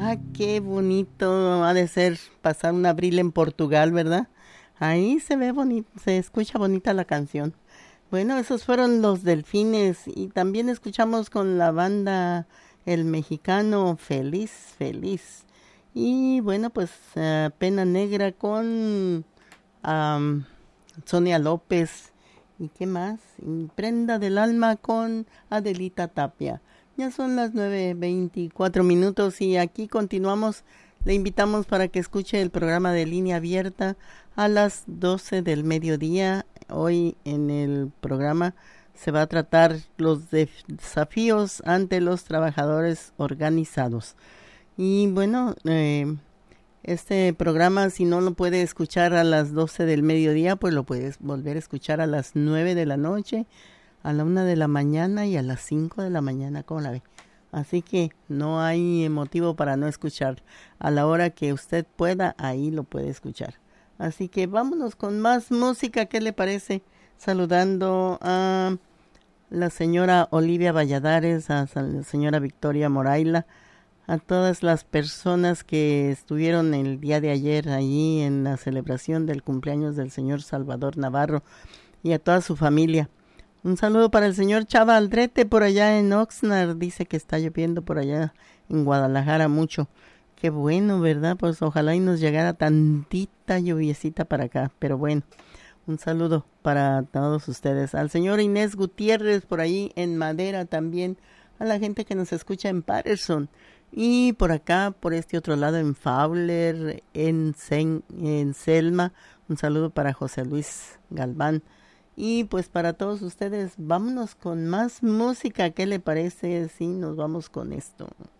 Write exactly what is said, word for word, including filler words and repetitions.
Ah, qué bonito ha de ser pasar un abril en Portugal, ¿verdad? Ahí se ve bonito, se escucha bonita la canción. Bueno, esos fueron los Delfines y también escuchamos con la banda El Mexicano Feliz, Feliz. Y bueno, pues uh, Pena Negra con um, Sonia López. ¿Y qué más? Y Prenda del Alma con Adelita Tapia. Ya son las nueve veinticuatro minutos y aquí continuamos. Le invitamos para que escuche el programa de Línea Abierta a las doce del mediodía. Hoy en el programa se va a tratar los desafíos ante los trabajadores organizados. Y bueno, eh, este programa, si no lo puede escuchar a las doce del mediodía, pues lo puedes volver a escuchar a las nueve de la noche, a la una de la mañana y a las cinco de la mañana, ¿cómo la ve? Así que no hay motivo para no escuchar. A la hora que usted pueda, ahí lo puede escuchar. Así que vámonos con más música, ¿qué le parece? Saludando a la señora Olivia Valladares, a la señora Victoria Moraila, a todas las personas que estuvieron el día de ayer allí en la celebración del cumpleaños del señor Salvador Navarro y a toda su familia. Un saludo para el señor Chava Aldrete por allá en Oxnard. Dice que está lloviendo por allá en Guadalajara mucho. Qué bueno, ¿verdad? Pues ojalá y nos llegara tantita lluviecita para acá. Pero bueno, un saludo para todos ustedes. Al señor Inés Gutiérrez por ahí en Madera también. A la gente que nos escucha en Patterson. Y por acá, por este otro lado, en Fowler, en, Sen, en Selma. Un saludo para José Luis Galván. Y pues para todos ustedes, vámonos con más música. ¿Qué le parece si nos vamos con esto?